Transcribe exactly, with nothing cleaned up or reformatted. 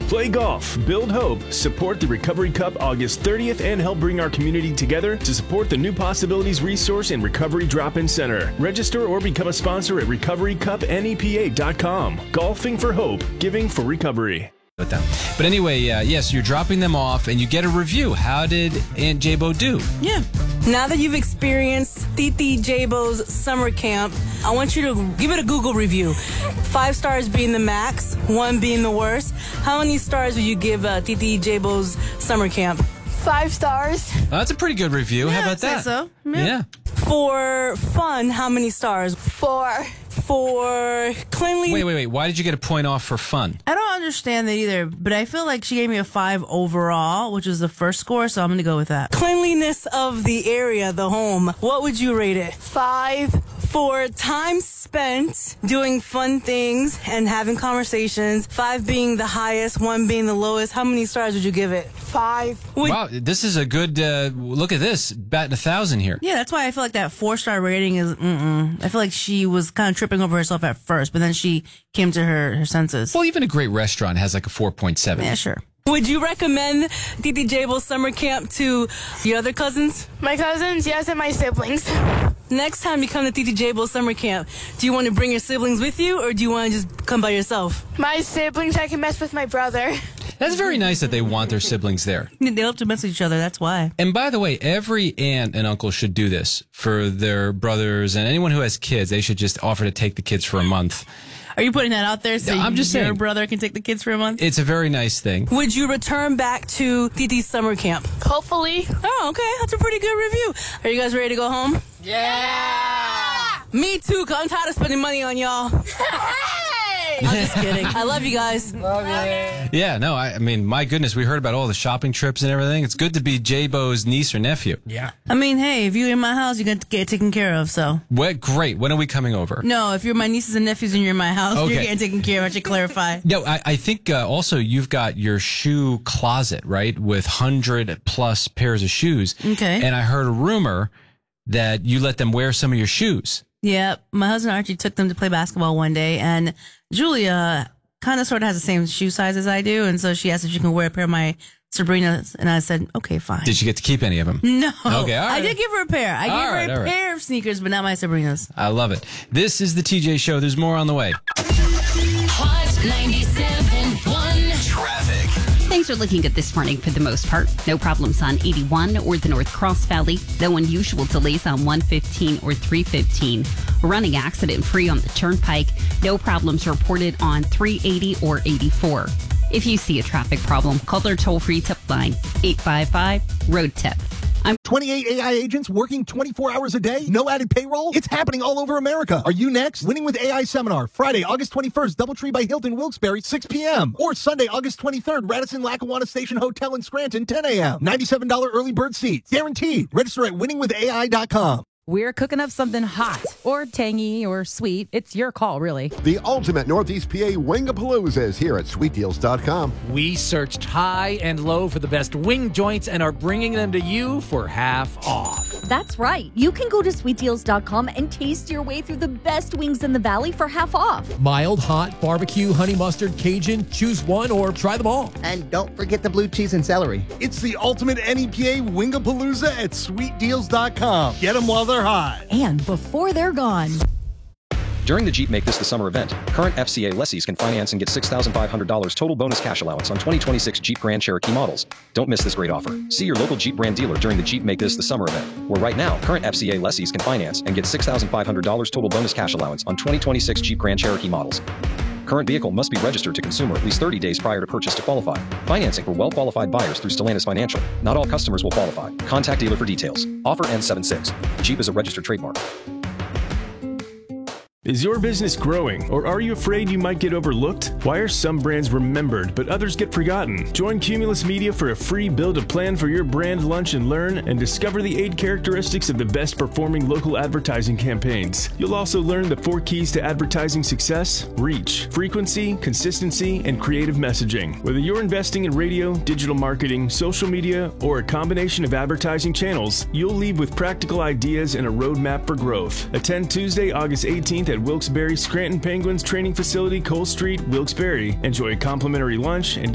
Play golf, build hope, support the Recovery Cup August thirtieth, and help bring our community together to support the New Possibilities Resource and Recovery Drop-In Center. Register or become a sponsor at recovery cup N E P A dot com. Golfing for hope, giving for recovery. But anyway, uh, yes, you're dropping them off and you get a review. How did Aunt Jabo do? Yeah. Now that you've experienced Titi Jabo's summer camp, I want you to give it a Google review. Five stars being the max, one being the worst. How many stars would you give uh, Titi Jabo's summer camp? Five stars. Oh, that's a pretty good review. Yeah, How about I'd say that? so. Yeah. Yeah. For fun, how many stars? Four. For cleanliness. Wait, wait, wait. Why did you get a point off for fun? I don't understand that either, but I feel like she gave me a five overall, which was the first score, so I'm going to go with that. Cleanliness of the area, the home. What would you rate it? Five. For time spent doing fun things and having conversations, five being the highest, one being the lowest, how many stars would you give it? Five. Would- Wow, this is a good, uh, look at this, batting a thousand here. Yeah, that's why I feel like that four-star rating is, mm-mm. I feel like she was kind of tripping over herself at first, but then she came to her, her senses. Well, even a great restaurant has like a four point seven. Yeah, sure. Would you recommend Titi Jabo's summer camp to your other cousins? My cousins, yes, and my siblings. Next time you come to Titi Jabo's summer camp, do you want to bring your siblings with you, or do you want to just come by yourself? My siblings, I can mess with my brother. That's very nice that they want their siblings there. They love to mess with each other, that's why. And by the way, every aunt and uncle should do this for their brothers, and anyone who has kids, they should just offer to take the kids for a month. Are you putting that out there so I'm just your saying. brother can take the kids for a month? It's a very nice thing. Would you return back to Titi's summer camp? Hopefully. Oh, okay. That's a pretty good review. Are you guys ready to go home? Yeah. Me too, because I'm tired of spending money on y'all. I'm just kidding. I love you guys. Love you. Yeah, no, I, I mean, my goodness, we heard about all the shopping trips and everything. It's good to be Jabo's niece or nephew. Yeah. I mean, hey, if you're in my house, you're going to get taken care of, so. What? Great. When are we coming over? No, if you're my nieces and nephews and you're in my house, Okay. you're getting taken care of. I should clarify. No, I, I think uh, also you've got your shoe closet, right, with one hundred plus pairs of shoes. Okay. And I heard a rumor that you let them wear some of your shoes. Yeah, my husband Archie took them to play basketball one day, and Julia kind of sort of has the same shoe size as I do, and so she asked if she can wear a pair of my Sabrina's, and I said, okay, fine. Did you get to keep any of them? No. Okay, all I right. did give her a pair. I All gave right, her all a right. pair of sneakers, but not my Sabrina's. I love it. This is the T J Show. There's more on the way. Hot ninety-seven point one. Traffic. Things are looking good this morning for the most part. No problems on eighty-one or the North Cross Valley. No unusual delays on one fifteen or three fifteen. Running accident free on the Turnpike. No problems reported on three eighty or eighty-four. If you see a traffic problem, call their toll-free tip line, eight five five, road tip. I'm twenty-eight A I agents working twenty-four hours a day? No added payroll? It's happening all over America. Are you next? Winning with A I Seminar, Friday, August twenty-first, Doubletree by Hilton, Wilkes-Barre, six p.m. Or Sunday, August twenty-third, Radisson Lackawanna Station Hotel in Scranton, ten a.m. ninety-seven dollars early bird seats. Guaranteed. Register at winning with A I dot com. We're cooking up something hot or tangy or sweet. It's your call, really. The ultimate Northeast P A Wingapalooza is here at sweet deals dot com. We searched high and low for the best wing joints and are bringing them to you for half off. That's right. You can go to sweet deals dot com and taste your way through the best wings in the valley for half off. Mild, hot, barbecue, honey mustard, Cajun, choose one or try them all. And don't forget the blue cheese and celery. It's the ultimate N E P A Wingapalooza at sweet deals dot com. Get them while they're hot. And before they're gone. During the Jeep Make This the Summer event, current F C A lessees can finance and get six thousand five hundred dollars total bonus cash allowance on twenty twenty-six Jeep Grand Cherokee models. Don't miss this great offer. See your local Jeep brand dealer during the Jeep Make This the Summer event, where right now, current F C A lessees can finance and get six thousand five hundred dollars total bonus cash allowance on twenty twenty-six Jeep Grand Cherokee models. Current vehicle must be registered to consumer at least thirty days prior to purchase to qualify. Financing for well-qualified buyers through Stellantis Financial. Not all customers will qualify. Contact dealer for details. Offer ends seven six. Jeep is a registered trademark. Is your business growing, or are you afraid you might get overlooked? Why are some brands remembered, but others get forgotten? Join Cumulus Media for a free build a plan for your brand lunch and learn, and discover the eight characteristics of the best performing local advertising campaigns. You'll also learn the four keys to advertising success: reach, frequency, consistency, and creative messaging. Whether you're investing in radio, digital marketing, social media, or a combination of advertising channels, you'll leave with practical ideas and a roadmap for growth. Attend Tuesday, August eighteenth at Wilkes-Barre Scranton Penguins Training Facility, Cole Street, Wilkes-Barre. Enjoy a complimentary lunch and